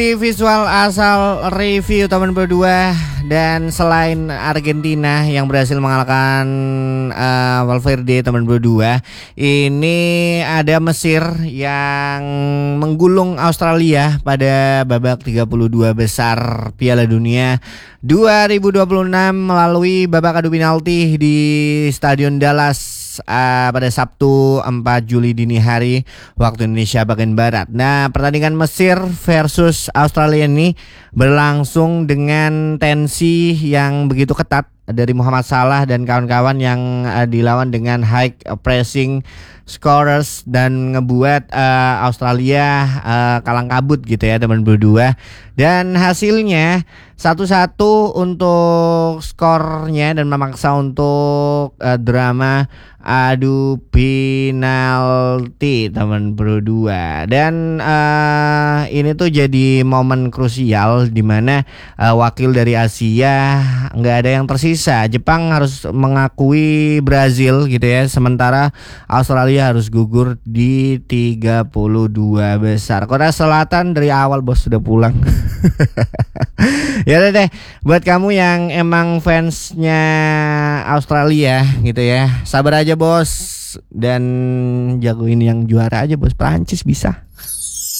Visual asal review teman berdua. Dan selain Argentina yang berhasil mengalahkan Valverde teman berdua, ini ada Mesir yang menggulung Australia pada babak 32 besar Piala Dunia 2026 melalui babak adu penalti di Stadion Dallas pada Sabtu 4 Juli dini hari waktu Indonesia bagian Barat. Nah, pertandingan Mesir versus Australia ini berlangsung dengan tensi yang begitu ketat dari Muhammad Salah dan kawan-kawan yang dilawan dengan high pressing scorers dan ngebuat Australia kalang kabut gitu ya teman berdua. Dan hasilnya 1-1 untuk skornya dan memaksa untuk drama adu penalti teman berdua. Dan ini tuh jadi momen krusial di mana wakil dari Asia nggak ada yang tersisa. Jepang harus mengakui Brazil gitu ya, sementara Australia harus gugur di 32 besar. Korea Selatan dari awal bos sudah pulang. Ya udah deh, buat kamu yang emang fansnya Australia gitu ya, sabar aja bos, dan jagoin yang juara aja bos, Prancis bisa.